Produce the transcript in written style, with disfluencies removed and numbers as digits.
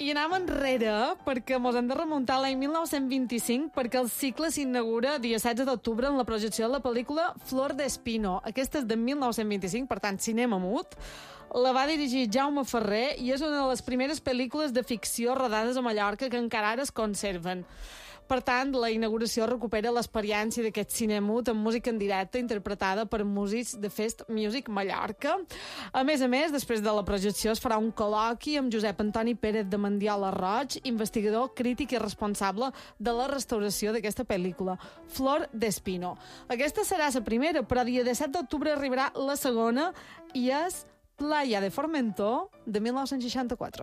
I anem enrere, perquè mos hem de remuntar l'any 1925, perquè el cicle s'inaugura dia 16 d'octubre en la projecció de la pel·lícula Flor de Espino. Aquesta és de 1925, per tant, cinema mut. La va dirigir Jaume Ferrer i és una de les primeres pel·lícules de ficció rodades a Mallorca que encara ara es conserven. Per tant, la inauguració recupera l'experiència d'aquest cine mut amb música en directe interpretada per músics de Fest Music Mallorca. A més, després de la projecció es farà un col·loqui amb Josep Antoni Pérez de Mandiola Roig, investigador, crític i responsable de la restauració d'aquesta pel·lícula, Flor d'Espino. Aquesta serà la primera, però dia 17 d'octubre arribarà la segona i és Playa de Formentor, de 1964.